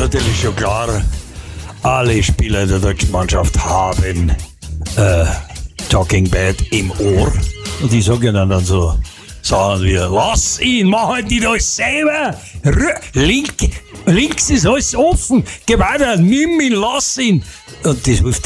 natürlich schon klar. Alle Spieler der deutschen Mannschaft haben Talking Bad im Ohr. Und die sagen dann so Sachen wie, lass ihn, mach halt die das selber. Links ist alles offen. Geh weiter, nimm ihn, lass ihn. Und das hilft